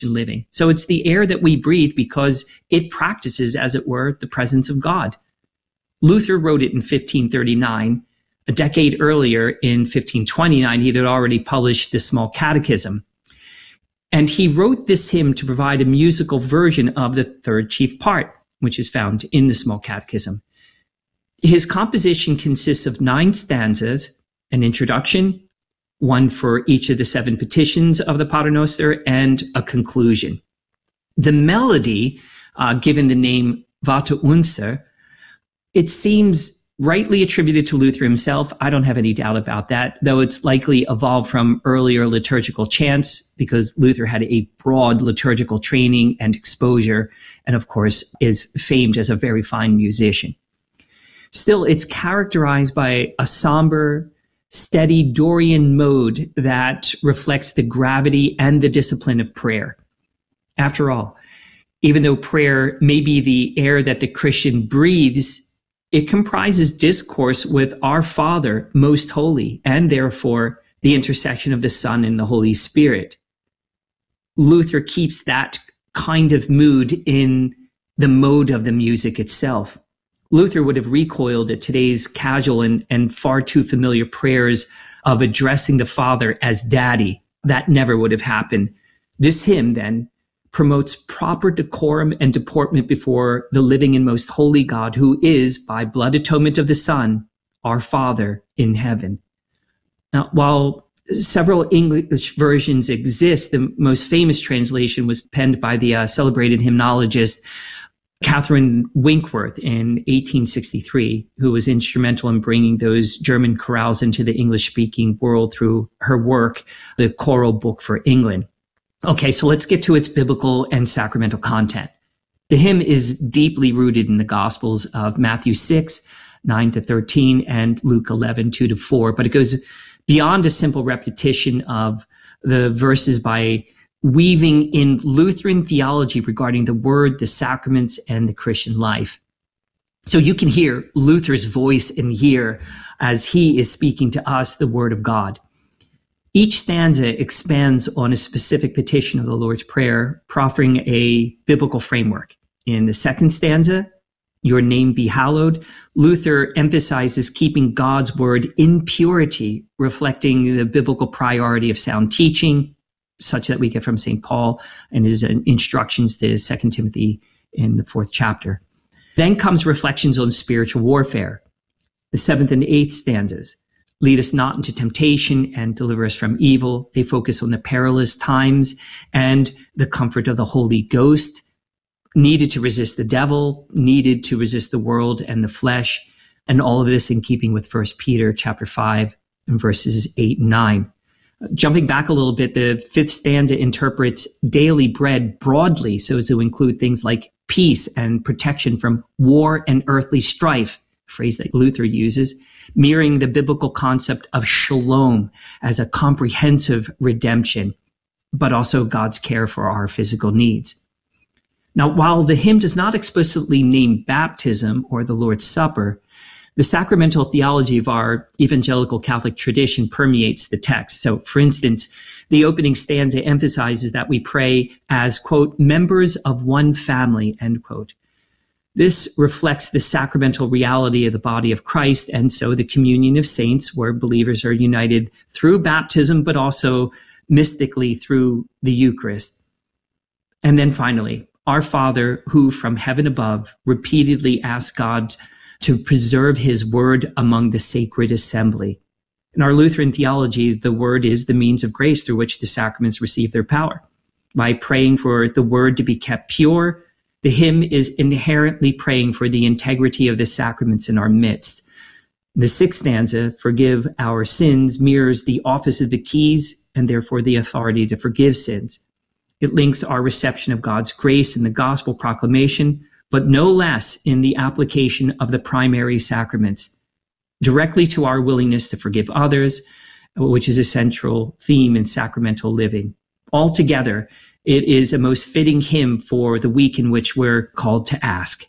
living. So it's the air that we breathe because it practices, as it were, the presence of God. Luther wrote it in 1539. A decade earlier, in 1529, he had already published the Small Catechism. And he wrote this hymn to provide a musical version of the third chief part, which is found in the Small Catechism. His composition consists of 9 stanzas, an introduction, one for each of the 7 petitions of the Pater Noster, and a conclusion. The melody, given the name Vaterunser, it seems rightly attributed to Luther himself. I don't have any doubt about that, though it's likely evolved from earlier liturgical chants because Luther had a broad liturgical training and exposure, and of course is famed as a very fine musician. Still, it's characterized by a somber, steady Dorian mode that reflects the gravity and the discipline of prayer. After all, even though prayer may be the air that the Christian breathes, it comprises discourse with our Father, most holy, and therefore the intercession of the Son and the Holy Spirit. Luther keeps that kind of mood in the mode of the music itself. Luther would have recoiled at today's casual and far too familiar prayers of addressing the Father as Daddy. That never would have happened. This hymn, then, promotes proper decorum and deportment before the living and most holy God, who is, by blood atonement of the Son, our Father in heaven. Now, while several English versions exist, the most famous translation was penned by the celebrated hymnologist Catherine Winkworth in 1863, who was instrumental in bringing those German chorales into the English-speaking world through her work, The Choral Book for England. Okay, so let's get to its biblical and sacramental content. The hymn is deeply rooted in the Gospels of Matthew 6, 9-13, and Luke 11, 2-4, but it goes beyond a simple repetition of the verses by weaving in Lutheran theology regarding the Word, the sacraments, and the Christian life. So you can hear Luther's voice in here as he is speaking to us the Word of God. Each stanza expands on a specific petition of the Lord's Prayer, proffering a biblical framework. In the second stanza, "Your name be hallowed," Luther emphasizes keeping God's word in purity, reflecting the biblical priority of sound teaching, such that we get from St. Paul and his instructions to 2 Timothy in the 4th chapter. Then comes reflections on spiritual warfare. The 7th and 8th stanzas: "Lead us not into temptation and deliver us from evil." They focus on the perilous times and the comfort of the Holy Ghost, needed to resist the devil, needed to resist the world and the flesh, and all of this in keeping with 1 Peter chapter 5 and verses 8 and 9. Jumping back a little bit, the 5th stanza interprets daily bread broadly so as to include things like peace and protection from war and earthly strife, a phrase that Luther uses, mirroring the biblical concept of shalom as a comprehensive redemption, but also God's care for our physical needs. Now, while the hymn does not explicitly name baptism or the Lord's Supper, the sacramental theology of our evangelical Catholic tradition permeates the text. So, for instance, the opening stanza emphasizes that we pray as, quote, members of one family, end quote. This reflects the sacramental reality of the body of Christ, and so the communion of saints, where believers are united through baptism, but also mystically through the Eucharist. And then finally, our Father, who from heaven above repeatedly asks God to preserve his word among the sacred assembly. In our Lutheran theology, the word is the means of grace through which the sacraments receive their power. By praying for the word to be kept pure, the hymn is inherently praying for the integrity of the sacraments in our midst. The 6th stanza, "Forgive our sins," mirrors the office of the keys and therefore the authority to forgive sins. It links our reception of God's grace in the gospel proclamation, but no less in the application of the primary sacraments, directly to our willingness to forgive others, which is a central theme in sacramental living. Altogether, it is a most fitting hymn for the week in which we're called to ask.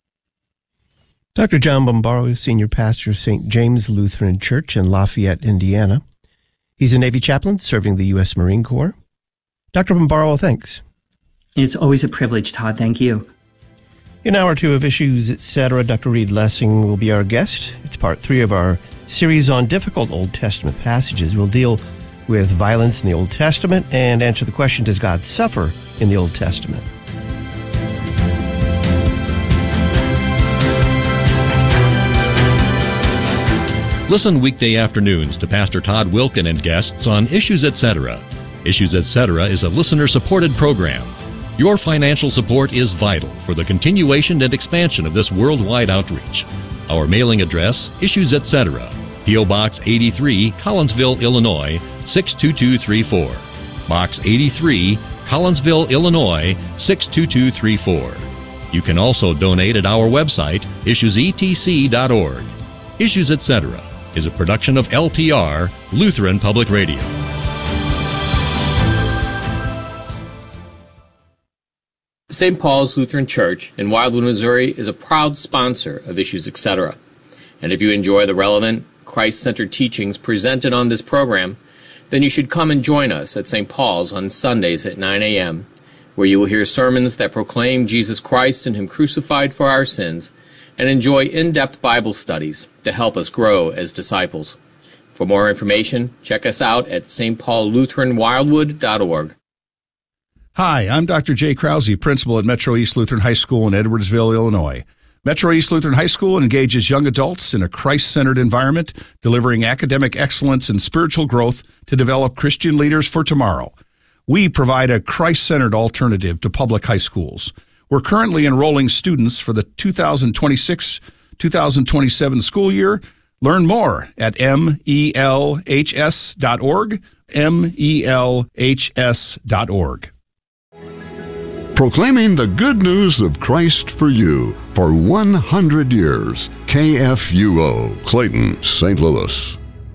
Dr. John Bombaro is senior pastor of St. James Lutheran Church in Lafayette, Indiana. He's a Navy chaplain serving the U.S. Marine Corps. Dr. Bombaro, thanks. It's always a privilege, Todd. Thank you. In hour 2 of Issues, Etc., Dr. Reed Lessing will be our guest. It's part 3 of our series on difficult Old Testament passages. We'll deal with violence in the Old Testament and answer the question, does God suffer in the Old Testament? Listen weekday afternoons to Pastor Todd Wilken and guests on Issues Etc. Issues Etc. is a listener-supported program. Your financial support is vital for the continuation and expansion of this worldwide outreach. Our mailing address, Issues Etc., P.O. Box 83, Collinsville, Illinois, 62234. Box 83, Collinsville, Illinois, 62234. You can also donate at our website, issuesetc.org. Issues Etc. is a production of LPR, Lutheran Public Radio. St. Paul's Lutheran Church in Wildwood, Missouri is a proud sponsor of Issues Etc. And if you enjoy the relevant, Christ-centered teachings presented on this program, then you should come and join us at St. Paul's on Sundays at 9 a.m., where you will hear sermons that proclaim Jesus Christ and Him crucified for our sins, and enjoy in-depth Bible studies to help us grow as disciples. For more information, check us out at stpaullutheranwildwood.org. Hi, I'm Dr. Jay Krause, principal at Metro East Lutheran High School in Edwardsville, Illinois. Metro East Lutheran High School engages young adults in a Christ-centered environment, delivering academic excellence and spiritual growth to develop Christian leaders for tomorrow. We provide a Christ-centered alternative to public high schools. We're currently enrolling students for the 2026-2027 school year. Learn more at melhs.org, melhs.org. Proclaiming the good news of Christ for you for 100 years. KFUO, Clayton, St. Louis.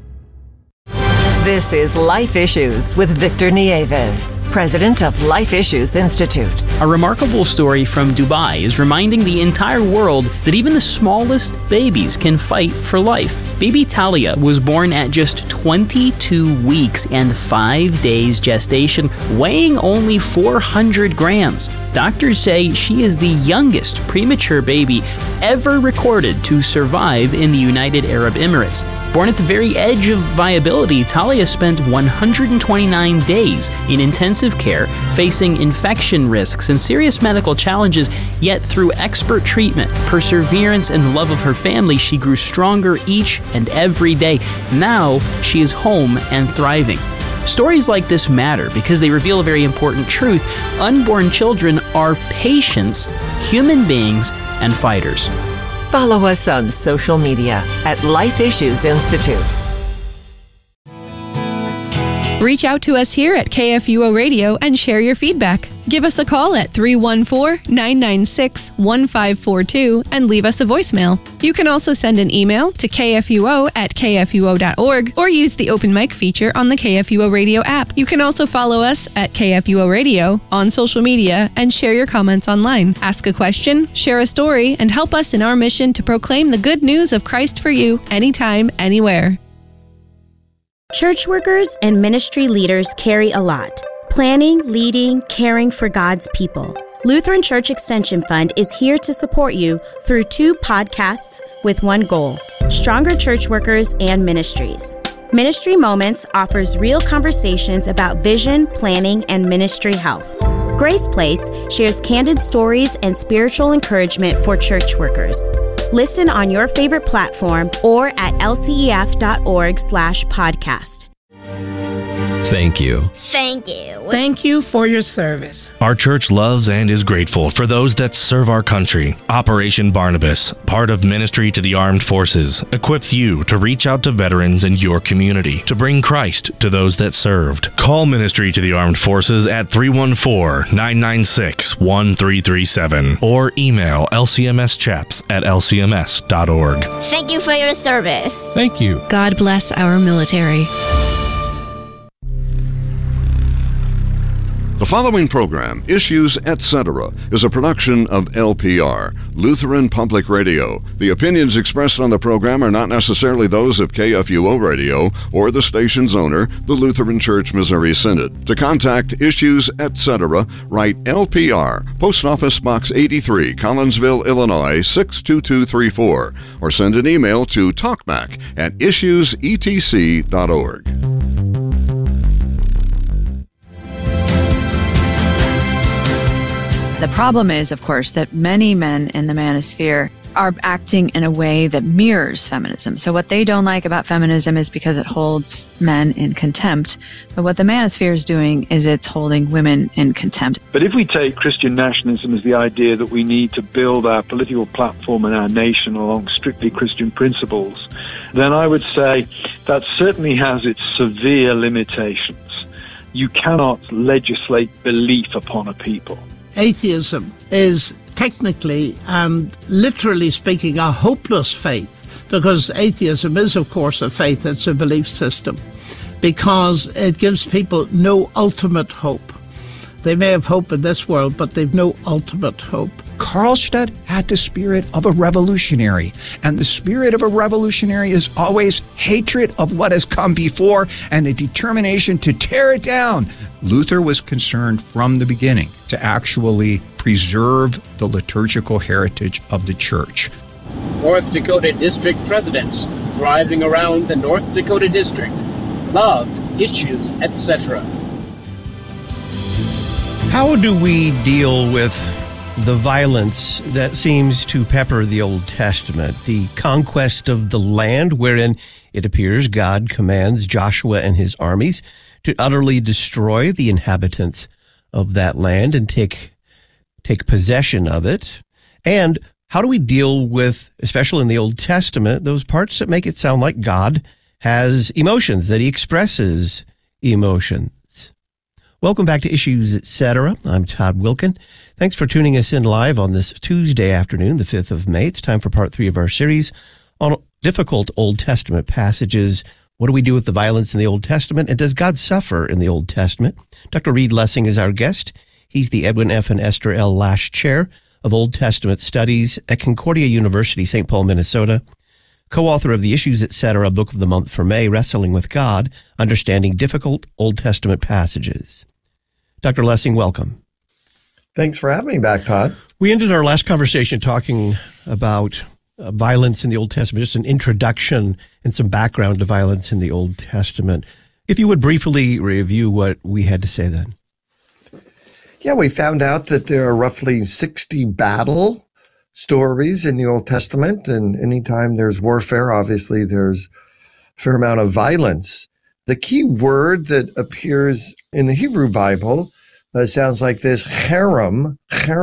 This is Life Issues with Victor Nieves, president of Life Issues Institute. A remarkable story from Dubai is reminding the entire world that even the smallest babies can fight for life. Baby Talia was born at just 22 weeks and 5 days gestation, weighing only 400 grams. Doctors say she is the youngest premature baby ever recorded to survive in the United Arab Emirates. Born at the very edge of viability, Talia spent 129 days in intensive care, facing infection risks and serious medical challenges, yet through expert treatment, perseverance, and love of her family, she grew stronger each and every day. Now, she is home and thriving. Stories like this matter because they reveal a very important truth. Unborn children are patients, human beings, and fighters. Follow us on social media at Life Issues Institute. Reach out to us here at KFUO Radio and share your feedback. Give us a call at 314-996-1542 and leave us a voicemail. You can also send an email to kfuo@kfuo.org or use the open mic feature on the KFUO Radio app. You can also follow us at KFUO Radio on social media and share your comments online. Ask a question, share a story, and help us in our mission to proclaim the good news of Christ for you anytime, anywhere. Church workers and ministry leaders carry a lot. Planning, leading, caring for God's people. Lutheran Church Extension Fund is here to support you through 2 podcasts with one goal: stronger church workers and ministries. Ministry Moments offers real conversations about vision, planning, and ministry health. Grace Place shares candid stories and spiritual encouragement for church workers. Listen on your favorite platform or at lcef.org/podcast. Thank you. Thank you. Thank you for your service. Our church loves and is grateful for those that serve our country. Operation Barnabas, part of Ministry to the Armed Forces, equips you to reach out to veterans in your community to bring Christ to those that served. Call Ministry to the Armed Forces at 314-996-1337 or email lcmschaps@lcms.org. Thank you for your service. Thank you. God bless our military. The following program, Issues Etc., is a production of LPR, Lutheran Public Radio. The opinions expressed on the program are not necessarily those of KFUO Radio or the station's owner, the Lutheran Church Missouri Synod. To contact Issues Etc., write LPR, Post Office Box 83, Collinsville, Illinois 62234, or send an email to talkback@issuesetc.org. The problem is, of course, that many men in the manosphere are acting in a way that mirrors feminism. So what they don't like about feminism is because it holds men in contempt. But what the manosphere is doing is it's holding women in contempt. But if we take Christian nationalism as the idea that we need to build our political platform and our nation along strictly Christian principles, then I would say that certainly has its severe limitations. You cannot legislate belief upon a people. Atheism is technically and literally speaking a hopeless faith, because atheism is, of course, a faith. It's a belief system, because it gives people no ultimate hope. They may have hope in this world, but they've no ultimate hope. Karlstadt had the spirit of a revolutionary, and the spirit of a revolutionary is always hatred of what has come before and a determination to tear it down. Luther was concerned from the beginning to actually preserve the liturgical heritage of the church. North Dakota district presidents driving around the North Dakota district. Love, issues, etc. How do we deal with the violence that seems to pepper the Old Testament, the conquest of the land, wherein it appears God commands Joshua and his armies to utterly destroy the inhabitants of that land and take possession of it? And how do we deal with, especially in the Old Testament, those parts that make it sound like God has emotions, that he expresses emotions? Welcome back to Issues Etc. I'm Todd Wilkin. Thanks for tuning us in live on this Tuesday afternoon, the 5th of May. It's time for part 3 of our series on difficult Old Testament passages. What do we do with the violence in the Old Testament, and does God suffer in the Old Testament? Dr. Reed Lessing is our guest. He's the Edwin F. and Esther L. Lash Chair of Old Testament Studies at Concordia University, St. Paul, Minnesota, co-author of the Issues Etc. Book of the Month for May, Wrestling with God, Understanding Difficult Old Testament Passages. Dr. Lessing, welcome. Thanks for having me back, Todd. We ended our last conversation talking about violence in the Old Testament, just an introduction and some background to violence in the Old Testament. If you would briefly review what we had to say then. Yeah, we found out that there are roughly 60 battle stories in the Old Testament, and anytime there's warfare, obviously there's a fair amount of violence. The key word that appears in the Hebrew Bible sounds like this, cherem,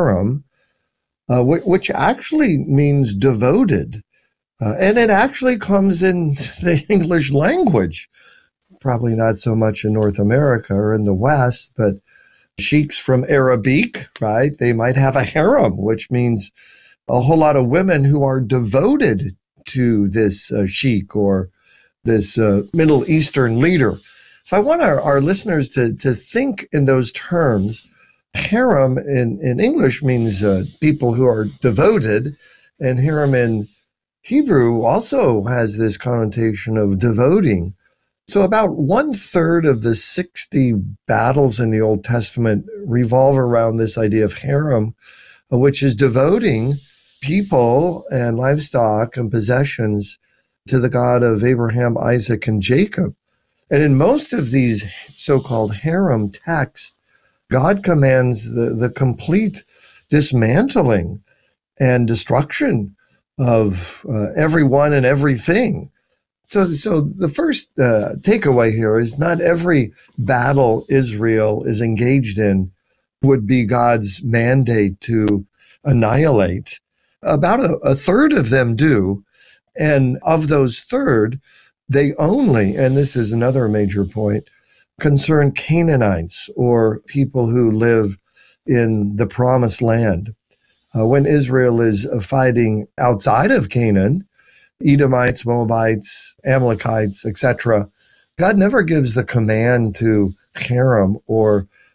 which actually means devoted. And it actually comes in the English language, probably not so much in North America or in the West, but sheiks from Arabic, right? They might have a harem, which means a whole lot of women who are devoted to this sheik or this Middle Eastern leader. So I want our listeners to think in those terms. Harem in English means people who are devoted, and harem in Hebrew also has this connotation of devoting. So about 1/3 of the 60 battles in the Old Testament revolve around this idea of harem, which is devoting people and livestock and possessions to the God of Abraham, Isaac, and Jacob. And in most of these so-called harem texts, God commands the complete dismantling and destruction of everyone and everything. So the first takeaway here is not every battle Israel is engaged in would be God's mandate to annihilate. About a third of them do. And of those third, they only, and this is another major point, concern Canaanites or people who live in the promised land. When Israel is fighting outside of Canaan, Edomites, Moabites, Amalekites, etc., God never gives the command to harem or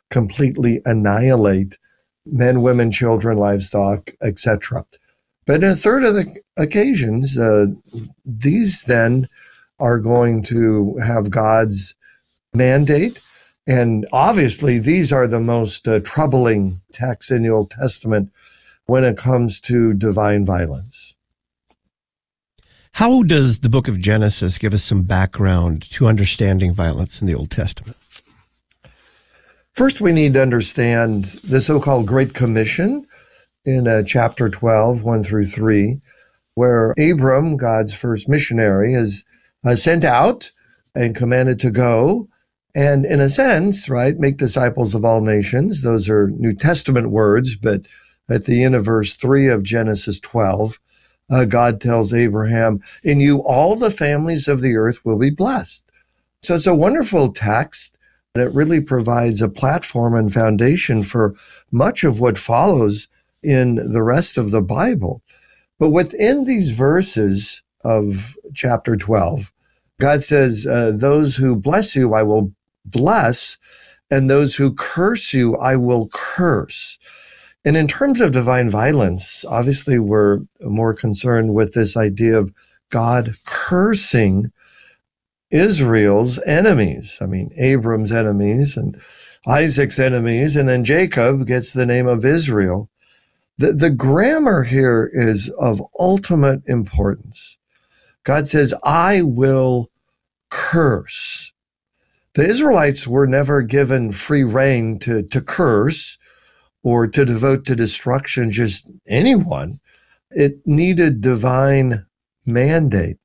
completely annihilate men, women, children, livestock, etc. But in a third of the occasions, these then are going to have God's mandate. And obviously, these are the most troubling texts in the Old Testament when it comes to divine violence. How does the book of Genesis give us some background to understanding violence in the Old Testament? First, we need to understand the so-called Great Commission in chapter 12, 1 through 3, where Abram, God's first missionary, is sent out and commanded to go and, in a sense, right, make disciples of all nations. Those are New Testament words, but at the end of verse 3 of Genesis 12, God tells Abraham, "In you all the families of the earth will be blessed." So it's a wonderful text, and it really provides a platform and foundation for much of what follows in the rest of the Bible. But within these verses of chapter 12, God says, those who bless you, I will bless, and those who curse you, I will curse. And in terms of divine violence, obviously we're more concerned with this idea of God cursing Israel's enemies. I mean, Abram's enemies and Isaac's enemies, and then Jacob gets the name of Israel. The grammar here is of ultimate importance. God says, I will curse. The Israelites were never given free rein to curse or to devote to destruction just anyone. It needed divine mandate.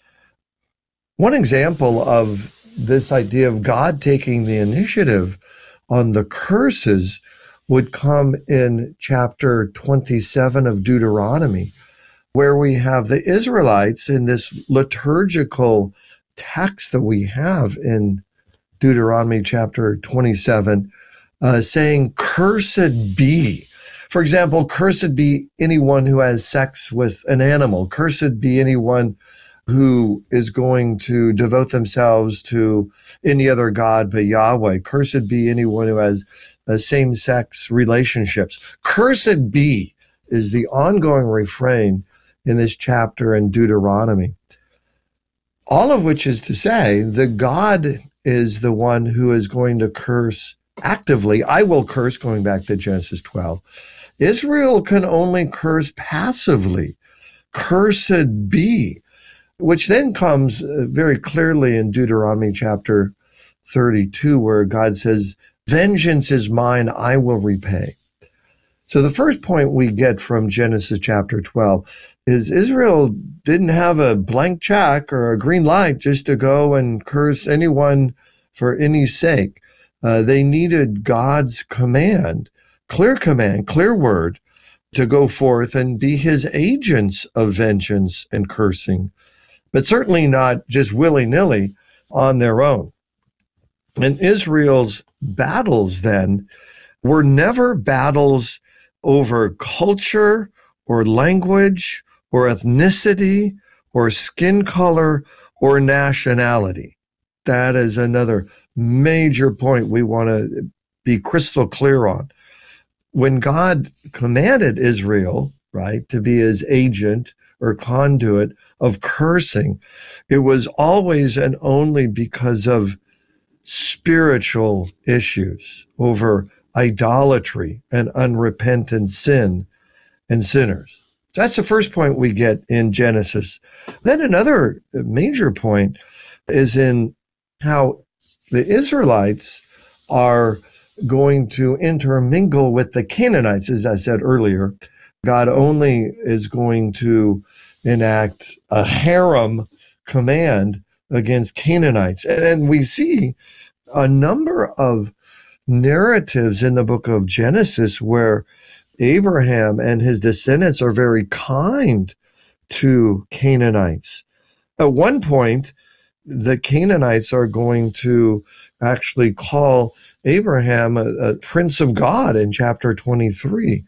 One example of this idea of God taking the initiative on the curses would come in chapter 27 of Deuteronomy, where we have the Israelites in this liturgical text that we have in Deuteronomy chapter 27, saying, cursed be. For example, cursed be anyone who has sex with an animal. Cursed be anyone who is going to devote themselves to any other god but Yahweh. Cursed be anyone who has same-sex relationships. Cursed be is the ongoing refrain in this chapter in Deuteronomy. All of which is to say that God is the one who is going to curse actively. I will curse, going back to Genesis 12. Israel can only curse passively. Cursed be, which then comes very clearly in Deuteronomy chapter 32, where God says, vengeance is mine, I will repay. So the first point we get from Genesis chapter 12 is Israel didn't have a blank check or a green light just to go and curse anyone for any sake. They needed God's command, clear word, to go forth and be his agents of vengeance and cursing, but certainly not just willy-nilly on their own. And Israel's battles then were never battles over culture or language or ethnicity or skin color or nationality. That is another major point we want to be crystal clear on. When God commanded Israel, right, to be his agent or conduit of cursing, it was always and only because of spiritual issues over idolatry and unrepentant sin and sinners. That's the first point we get in Genesis. Then another major point is in how the Israelites are going to intermingle with the Canaanites. As I said earlier, God only is going to enact a harem command against Canaanites. And we see a number of narratives in the book of Genesis where Abraham and his descendants are very kind to Canaanites. At one point, the Canaanites are going to actually call Abraham a prince of God in chapter 23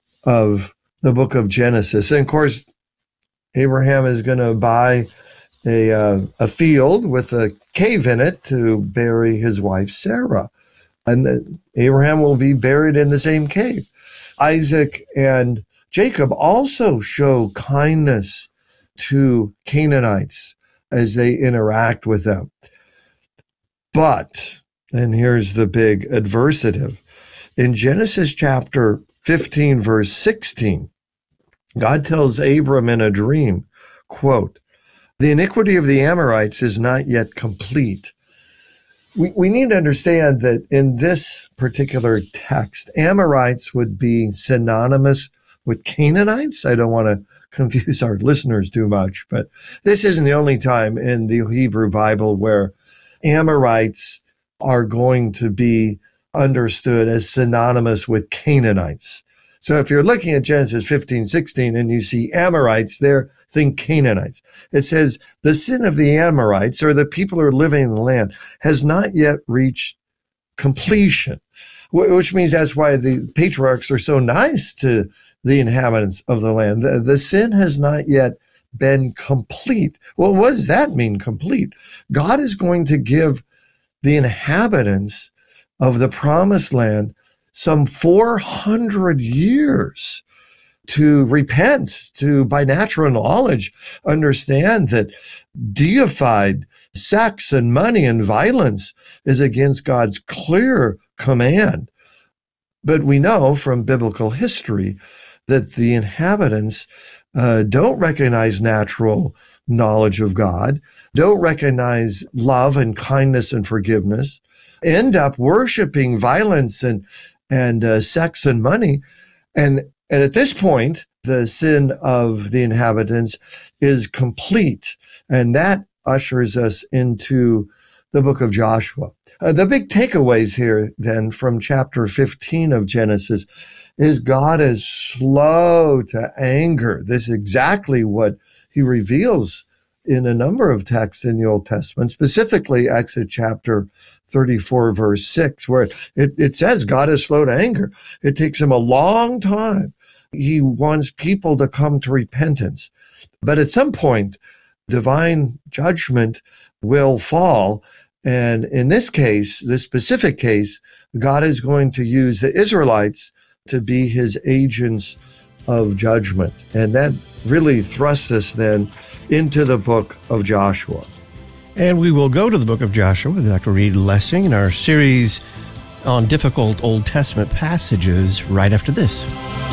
of the book of Genesis. And of course, Abraham is going to buy a field with a cave in it to bury his wife Sarah. and that Abraham will be buried in the same cave. Isaac and Jacob also show kindness to Canaanites as they interact with them. But, and here's the big adversative, in Genesis chapter 15, verse 16, God tells Abram in a dream, quote, "The iniquity of the Amorites is not yet complete." We need to understand that in this particular text, Amorites would be synonymous with Canaanites. I don't want to confuse our listeners too much, but this isn't the only time in the Hebrew Bible where Amorites are going to be understood as synonymous with Canaanites. So if you're looking at Genesis 15, 16, and you see Amorites there, think Canaanites. It says, the sin of the Amorites, or the people who are living in the land, has not yet reached completion, which means that's why the patriarchs are so nice to the inhabitants of the land. The sin has not yet been complete. Well, what does that mean, complete? God is going to give the inhabitants of the promised land some 400 years to repent, to, by natural knowledge, understand that deified sex and money and violence is against God's clear command. But we know from biblical history that the inhabitants don't recognize natural knowledge of God, don't recognize love and kindness and forgiveness, end up worshiping violence and sex and money. And at this point, the sin of the inhabitants is complete. And that ushers us into the book of Joshua. The big takeaways here then from chapter 15 of Genesis is God is slow to anger. This is exactly what he reveals in a number of texts in the Old Testament, specifically Exodus chapter 34, verse 6, where it says God is slow to anger. It takes him a long time. He wants people to come to repentance. But at some point, divine judgment will fall. And in this case, this specific case, God is going to use the Israelites to be his agents of judgment. And that really thrusts us then into the book of Joshua. And we will go to the book of Joshua with Dr. Reed Lessing in our series on difficult Old Testament passages right after this.